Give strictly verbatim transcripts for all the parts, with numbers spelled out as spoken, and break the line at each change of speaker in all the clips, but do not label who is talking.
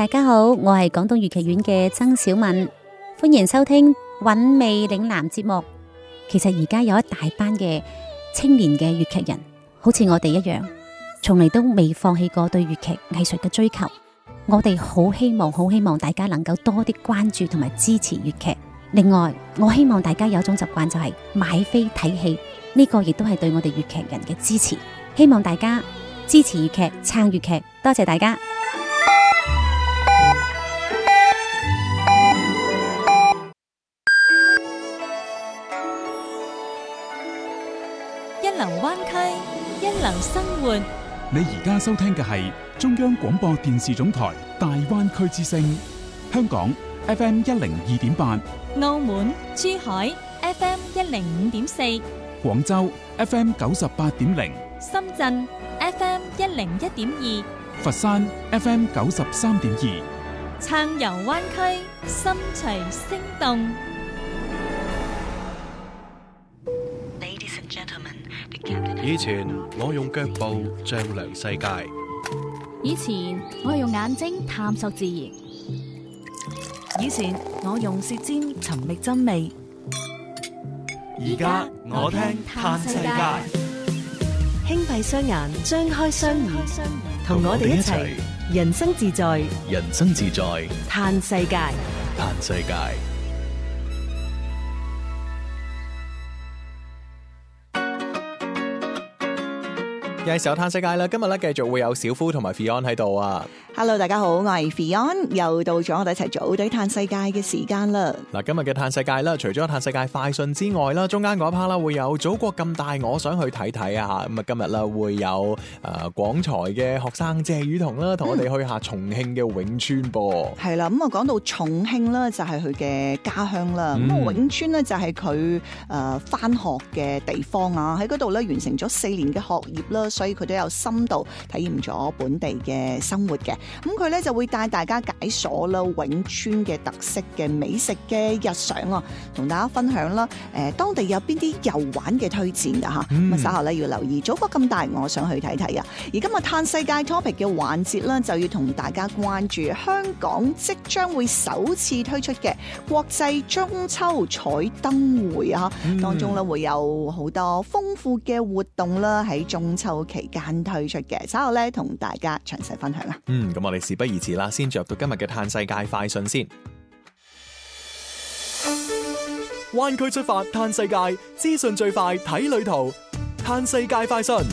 大家好，我係廣東粵劇院嘅曾小敏，歡迎收聽韻味嶺南節目。其實而家有一大班嘅青年嘅粵劇人，好似我哋一樣，從嚟都未放棄過對粵劇藝術嘅追求。我哋好希望，好希望大家能夠多啲關注同埋支持粵劇。另外，我希望大家有一種習慣，就係買飛睇戲，呢個亦都係對我哋粵劇人嘅支持。希望大家支持粵劇，撐粵劇，多謝大家。
一流灣區，一流生活。
你而家收聽嘅係中央廣播電視總台大灣區之聲，香港 F M 一零二點八，
澳門、珠海 F M 一零五點四，
廣州 F M 九十八點零，
深圳 F M 一零一點二，
佛山 F M 九十三點二。
撐遊灣區，心隨聲動。
以前我用腳步丈量世界，
以前我用眼睛探索自然，
以前我用舌尖尋覓真味，
而家我聽嘆世界。
輕閉雙眼，張開雙耳，同我哋一齊人生自在，
人生自在
嘆世界，
嘆世界。
又係時候嘆世界啦！今日咧繼續會有小夫同埋 Fion 喺度啊。
Hello， 大家好，我係 Fion，又到咗我哋一齊組隊嘆世界嘅時間啦。
嗱，今日嘅嘆世界啦，除咗嘆世界快訊之外啦，中間嗰一 part 啦會有祖國咁大，我想去睇睇啊！咁啊，今日啦會有誒廣財嘅學生謝雨桐啦，同我哋去下重慶嘅永川噃。
係啦，咁啊講到重慶啦，就係佢嘅家鄉啦。咁啊、嗯、永川咧就係佢誒返學嘅地方啊，喺嗰度咧完成咗四年嘅學業啦，所以佢都有深度體驗咗本地嘅生活嘅。咁佢咧就會帶大家解鎖啦永川嘅特色嘅美食嘅日常啊，同大家分享啦。誒，當地有邊啲遊玩嘅推薦噶吓，咁、嗯、啊稍後咧要留意。祖國咁大，我想去睇睇啊！而今日嘆世界 topic 嘅環節啦，就要同大家關注香港即將會首次推出嘅國際中秋彩燈會啊！嗯、當中咧會有好多豐富嘅活動啦，喺中秋期間推出嘅，稍後咧同大家詳細分享啊！
嗯，咁我哋事不宜遲啦，先進入到今日嘅嘆世界快訊先。灣區出發嘆世界，資訊最快睇旅途，嘆世界快訊。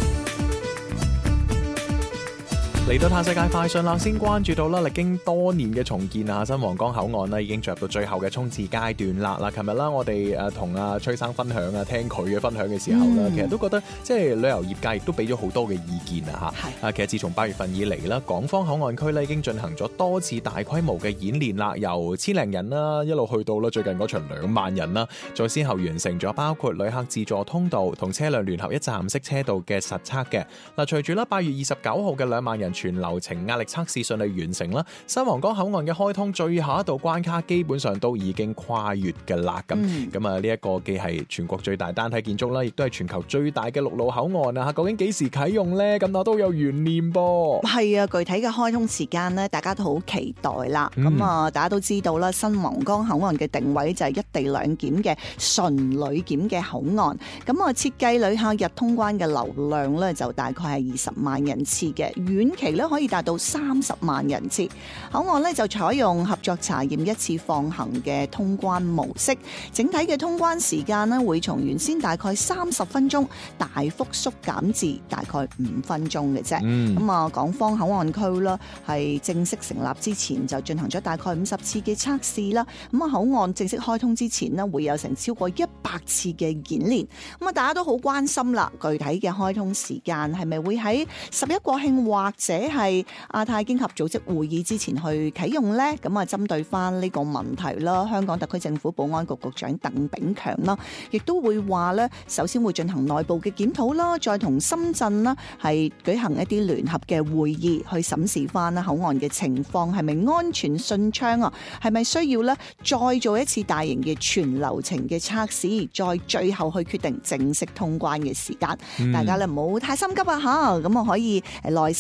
嚟到嘆世界快訊啦，先關注到啦，歷經多年嘅重建啊，新皇崗口岸咧已經進入到最後嘅衝刺階段啦。嗱，琴日啦，我哋誒同阿崔生分享啊，聽佢嘅分享嘅時候啦，嗯、其實都覺得即係旅遊業界亦都俾咗好多嘅意見啊嚇。啊，其實自從八月份以嚟啦，港方口岸區咧已經進行咗多次大規模嘅演練啦，由千零人啦一路去到啦最近嗰場兩萬人啦，再先後完成咗包括旅客自助通道同車輛聯合一站式車道嘅實測嘅。嗱，隨住啦八月二十九號嘅兩萬人全流程壓力測試順利完成啦，新皇崗口岸嘅開通最後一道關卡基本上都已經跨越㗎啦。咁咁啊，呢一個既係全國最大單體建築啦，亦都係全球最大嘅陸路口岸啊！究竟幾時啟用呢？咁啊都有懸念噃。係
啊，具體嘅開通時間呢，大家都好期待啦。咁、嗯、啊，大家都知道啦，新皇崗口岸嘅定位就係一地兩檢嘅純旅檢嘅口岸。咁啊，設計旅客日通關嘅流量咧，就大概係二十萬人次嘅，遠期咧可以達到三十萬人次。口岸咧就採用合作查驗一次放行嘅通關模式，整體嘅通關時間咧會從原先大概三十分鐘大幅縮減至大概五分鐘嘅啫。咁啊、嗯，港方口岸區啦係正式成立之前就進行咗大概五十次嘅測試啦。咁啊，口岸正式開通之前咧會有成超過一百次嘅演練。咁啊，大家都好關心啦，具體嘅開通時間係咪會喺十一國慶或者係亞太經合組織會議之前去啟用呢？咁啊，針對翻呢個問題啦，香港特區政府保安局局長鄧炳強啦，亦都會話咧，首先會進行內部嘅檢討啦，再同深圳啦係舉行一啲聯合嘅會議，去審視翻啦口岸嘅情況係咪安全順暢啊？係咪需要咧再做一次大型嘅全流程嘅測試，再最後去決定正式通關嘅時間？嗯、大家咧唔好太心急啊吓，咁啊可以誒耐心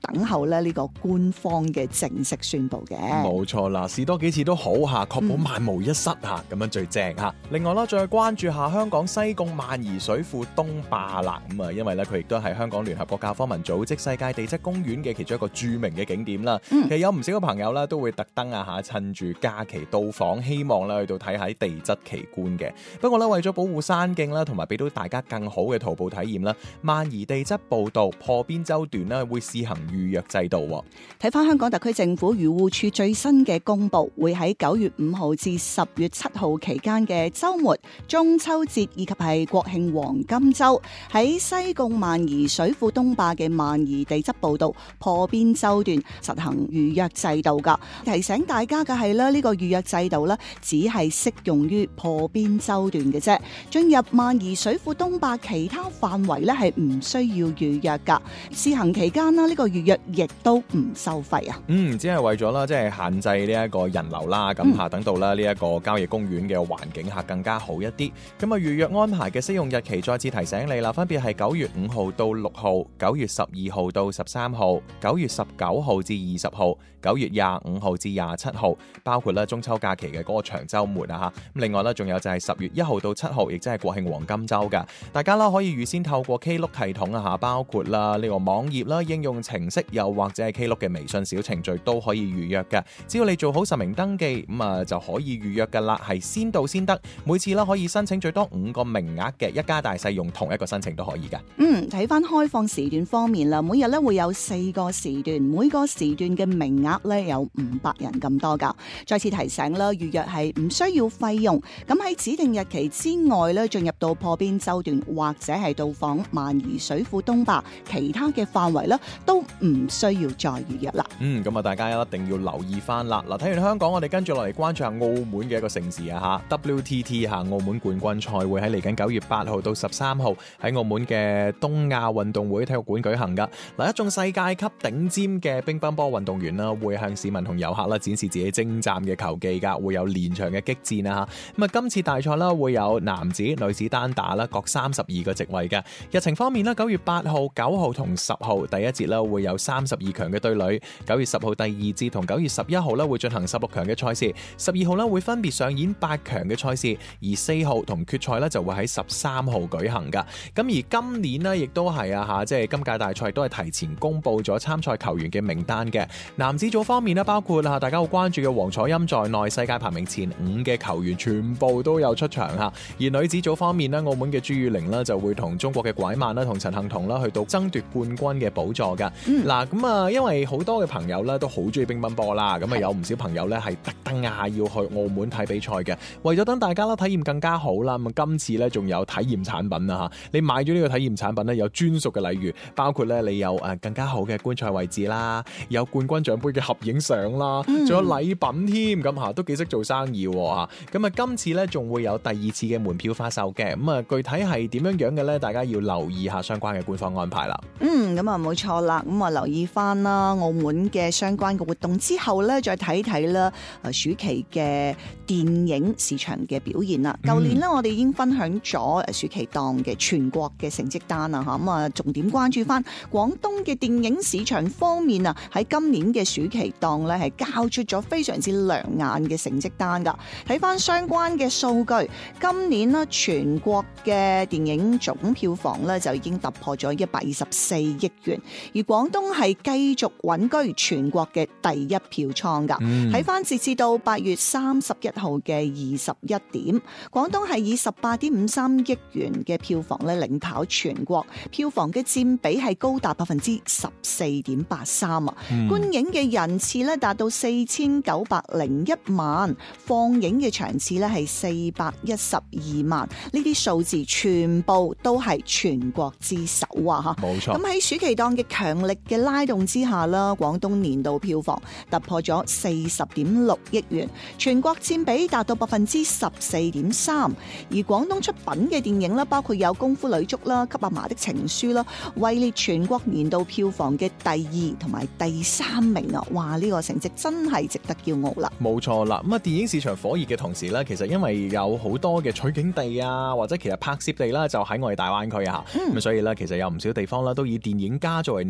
等候咧呢個官方嘅正式宣佈嘅。
冇錯啦，試多幾次都好嚇，確保萬無一失嚇，咁、嗯、樣最正嚇。另外啦，再關注下香港西貢萬宜水庫東壩啦，咁啊，因為咧佢亦都係香港聯合國教科文組織世界地質公園嘅其中一個著名嘅景點啦。嗯、其實有唔少嘅朋友咧都會特登啊嚇，趁住假期到訪，希望咧去到睇下啲地質奇觀嘅。不過咧，為咗保護山徑啦，同埋俾到大家更好嘅徒步體驗啦，萬宜地質步道破邊洲段咧會試行預約制度。
睇翻香港特區政府漁護署最新嘅公佈，會喺九月五號至十月七號期間嘅週末、中秋節以及係國慶黃金週，喺西貢萬宜水庫東壩嘅萬宜地質步道破邊洲段實行預約制度噶。提醒大家嘅係咧，呢個預約制度咧只係適用於破邊洲段嘅啫。進入萬宜水庫東壩其他範圍咧係唔需要預約噶。試行期間啦，呢個預約亦都唔收費啊。
嗯，只係為咗啦，即係限制呢一個人流啦，咁下等到啦呢一個郊野公園嘅環境下更加好一啲。咁啊，預約安排嘅適用日期再次提醒你啦，分別係九月五號到六號、九月十二號到十三號、九月十九號至二十號、九月廿五號至廿七號，包括咧中秋假期嘅嗰個長週末啊嚇。咁另外咧，仲有就係十月一號到七號，亦即係國慶黃金週㗎。大家啦可以預先透過 Klook 系統啊嚇，包括啦呢個網頁啦、應用程式，又或者係 Klook 嘅微信小程序都可以預約嘅。只要你做好實名登記，咁啊就可以預約㗎啦，係先到先得。每次啦可以申請最多五個名額嘅，一家大細用同一個申請都可以㗎。
嗯，睇翻開放時段方面啦，每日咧會有四個時段，每個時段嘅名額咧有五百人咁多㗎。再次提醒啦，預約係唔需要費用。咁喺指定日期之外咧，進入到破邊洲段或者係到訪萬宜水庫東壩其他嘅範圍咧，都唔需要再預約啦。
嗯，咁啊，大家一定要留意翻啦。嗱，睇完香港，我哋跟住落嚟關注下澳門嘅一個盛事啊嚇 ，W T T 嚇澳門冠軍賽會喺嚟緊九月八號到十三號喺澳門嘅東亞運動會體育館舉行噶。嗱，一眾世界級頂尖嘅乒乓波運動員啦，會向市民同遊客啦展示自己精湛嘅球技噶，會有連場嘅激戰啊嚇。咁啊，今次大賽啦會有男子、女子單打啦各三十二個席位嘅。日程方面啦，九月八號、九號同十號第一節啦會有三十二強嘅對壘，九月十號第二節同九月十一號咧會進行十六強嘅賽事，十二號咧會分別上演八強嘅賽事，而四號同決賽咧就會喺十三號舉行噶。咁而今年呢，亦都係啊嚇，即係今屆大賽都係提前公布咗參賽球員嘅名單嘅。男子組方面呢，包括啊大家好關注嘅黃楚欽在內，世界排名前五嘅球員全部都有出場嚇。而女子組方面呢，澳門嘅朱雨玲呢就會同中國嘅拐曼啦、同陳幸同啦去到爭奪冠軍嘅寶座噶。嗱咁啊，因為好多嘅朋友咧都好中意乒乓波啦，咁啊有唔少朋友咧係特登啊要去澳門睇比賽嘅，為咗等大家啦體驗更加好啦，咁啊今次咧仲有體驗產品啊嚇，你買咗呢個體驗產品咧有專屬嘅禮遇，包括咧你有誒更加好嘅觀賽位置啦，有冠軍獎杯嘅合影相啦，仲有禮品添，咁嚇都幾識做生意喎。咁啊今次咧仲會有第二次嘅門票發售嘅，咁啊具體係點樣樣嘅咧？大家要留意下相關嘅官方安排啦。
嗯，咁啊冇錯啦，咁啊留意翻啦，澳門嘅相關嘅活動之後咧，再睇睇啦，誒暑期嘅電影市場嘅表現啦。舊年咧，我哋已經分享咗誒暑期檔嘅全國嘅成績單啊，嚇咁啊，重點關注翻廣東嘅電影市場方面啊，喺今年嘅暑期檔咧係交出咗非常之亮眼嘅成績單㗎。睇翻相關嘅數據，今年呢全國嘅電影總票房咧就已經突破咗一百二十四億元，而廣東係繼續穩居全國嘅第一票倉㗎。睇翻截至到八月三十一號嘅二十一點，廣東係以十八點五三億元嘅票房咧領跑全國，票房嘅佔比係高達百分之十四點八三啊！嗯、觀影嘅人次咧達到四千九百零一萬，放映嘅場次咧係四百一十二萬，呢啲數字全部都係全國之首啊！嚇，冇錯。咁喺暑期檔嘅強力嘅拉動之下啦，廣東年度票房突破咗四十點六億元，全國佔比達到百分之十四點三。而廣東出品嘅電影啦，包括有《功夫女足》啦、《給阿嫲的情書》啦，位列全國年度票房嘅第二同埋第三名啊！哇，呢個成績真係值得驕傲啦！
冇錯啦，咁啊電影市場火熱嘅同時咧，其實因為有好多嘅取景地啊，或者其實拍攝地啦，就喺我哋大灣區啊，咁、嗯、所以咧其實有唔少地方啦，都以電影家作為紐帶啦。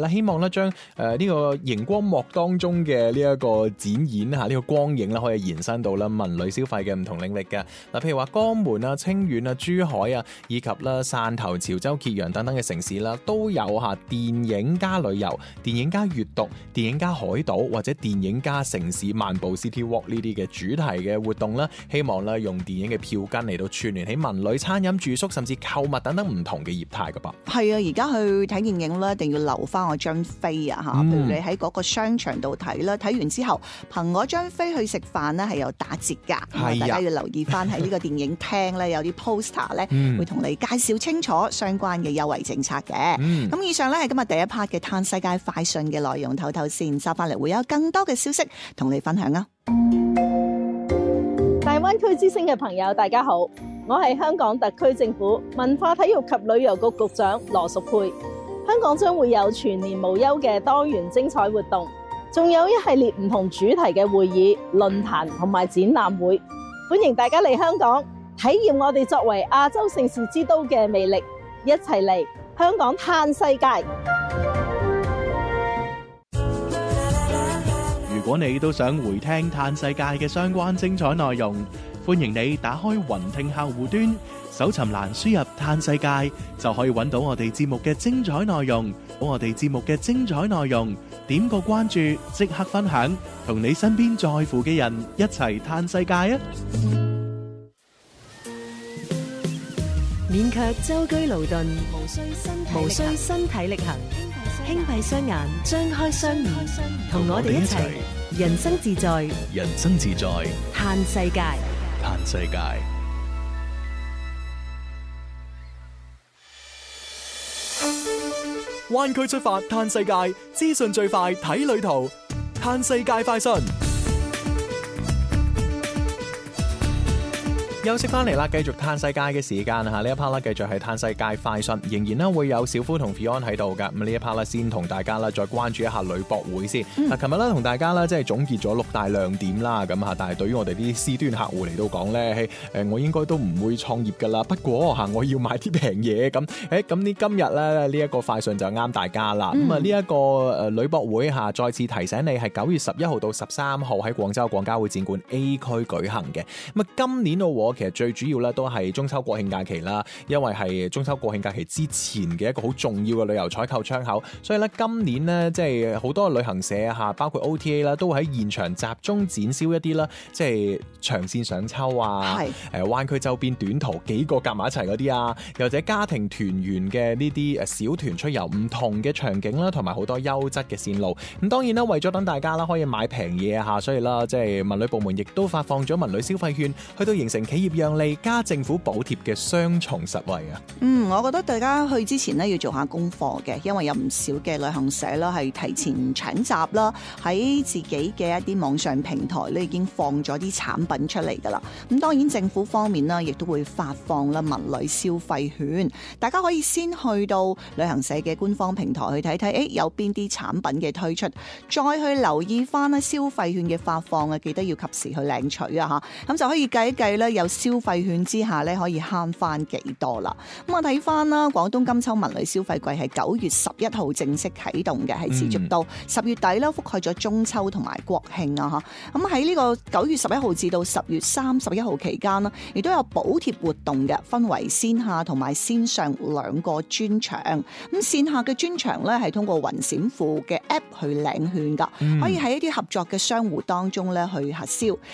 啦，希望咧將誒呢個熒光幕當中嘅呢一個展演嚇，呢、這個光影啦，可以延伸到啦文旅消費嘅唔同領域嘅。嗱，譬如話江門啊、清遠啊、珠海啊，以及啦汕頭、潮州、揭陽等等嘅城市啦，都有嚇電影加旅遊、電影加閱讀、電影加海島或者電影加城市漫步 City Walk 呢啲嘅主題嘅活動啦。希望咧用電影嘅票根嚟到串聯起文旅、餐飲、住宿甚至購物等等唔同嘅業態㗎噃。
係啊，而家去睇電影咧，一定要留翻我張飛啊嚇！譬如你喺嗰個商場度睇啦，睇完之後憑嗰張飛去食飯咧係有打折㗎。係啊，大家要留意翻喺呢個電影廳咧有啲 poster 咧會同你介紹清楚相關嘅優惠政策嘅。咁、嗯、以上咧係今日第一 part 嘅嘆世界快訊嘅內容，唞唞先，收翻嚟會有更多嘅消息同你分享啊！
大灣區之星嘅朋友，大家好，我係香港特區政府文化體育及旅遊局局長羅淑佩。香港將會有全年無休嘅多元精彩活動，仲有一系列唔同主題嘅會議、論壇同埋展覽會，歡迎大家嚟香港體驗我哋作為亞洲盛事之都嘅魅力，一齊嚟香港嘆世界。
如果你都想回聽嘆世界嘅相關精彩內容，歡迎你打開雲聽客戶端，搜尋欄輸入嘆世界，就可以揾到我哋節目嘅精彩內容。我哋節目嘅精彩內容，點個關注，即刻分享，同你身邊在乎嘅人一齊嘆世界啊！
免卻舟車勞頓，無需身無需身體力行，輕閉雙眼，張開雙耳，同我哋一齊人生自在，
人生自在，
嘆世界，
嘆世界。灣區出發嘆世界，資訊最快睇旅途，嘆世界快訊。
休息翻嚟啦，繼續嘆世界嘅時間嚇，呢一 part 啦，繼續係嘆世界快訊，仍然咧會有小夫同 Fion 喺度㗎。咁呢一 part 啦，先同大家啦再關注一下旅博會先。嗱、嗯，琴日咧同大家啦即係總結咗六大亮點啦，咁嚇，但係對於我哋啲 C 端客戶嚟到講咧，誒我應該都唔會創業㗎啦。不過嚇，我要買啲平嘢咁，誒咁呢今日咧呢一個快訊就啱大家啦。咁啊呢一個誒旅博會嚇，再次提醒你係九月十一號到十三號喺廣州廣交會展館 A 區舉行嘅。咁啊今年嘅其實最主要咧都係中秋國慶假期啦，因為係中秋國慶假期之前嘅一個好重要嘅旅遊採購窗口，所以咧今年呢，即係好多旅行社嚇，包括 O T A 啦，都會喺現場集中展銷一啲啦，即係長線上秋啊，誒灣區周邊短途幾個夾埋一齊嗰啲啊，又或者家庭團圓嘅呢啲誒小團出遊唔同嘅場景啦，同埋好多優質嘅線路。咁當然啦，為咗等大家啦可以買平嘢啊，所以啦，即係文旅部門亦都發放咗文旅消費券，去到形成企業讓利加政府補貼嘅雙重實惠啊！嗯，
我覺得大家去之前呢要做下功課嘅，因為有唔少嘅旅行社啦係提前搶閘啦，喺自己嘅一啲網上平台咧已經放咗啲產品出嚟噶啦。咁當然政府方面呢亦都會發放啦文旅消費券，大家可以先去到旅行社嘅官方平台去睇睇，誒有邊啲產品嘅推出，再去留意翻咧消費券嘅發放啊，記得要及時去領取啊嚇，咁就可以計一計咧有消費券之下咧可以慳翻幾多啦。咁我睇翻啦，廣東金秋文旅消費季係九月十一號正式啟動嘅，係持續到十月底啦，覆蓋咗中秋同埋國慶啊嚇。咁喺呢個九月十一號至到十月三十一號期間啦，亦都有補貼活動嘅，分為線下同埋線上兩個專場。咁線下嘅專場咧係通過雲閃付嘅 App 去領券㗎，可以喺一啲合作嘅商戶當中咧去核銷。